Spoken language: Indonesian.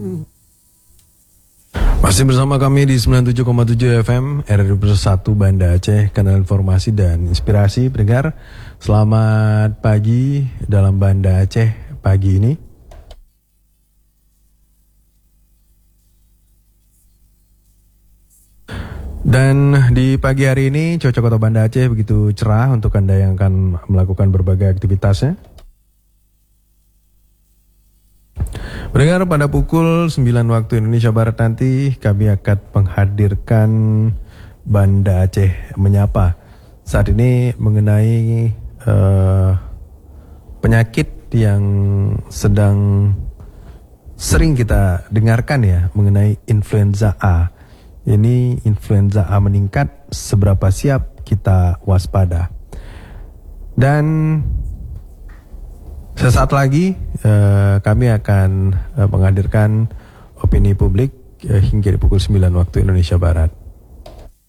Masih bersama kami di 97,7 FM RRI Bersatu Banda Aceh, kanal informasi dan inspirasi. Pendengar, selamat pagi dalam Banda Aceh pagi ini. Dan di pagi hari ini cuaca Kota Banda Aceh begitu cerah untuk Anda yang akan melakukan berbagai aktivitasnya. Pendengar, pada pukul 9 waktu Indonesia Barat nanti kami akan menghadirkan Banda Aceh Menyapa. Saat ini mengenai penyakit yang sedang sering kita dengarkan ya, mengenai influenza A. Ini influenza A meningkat, seberapa siap kita waspada. Dan sesaat lagi kami akan menghadirkan opini publik hingga di pukul 9 waktu Indonesia Barat.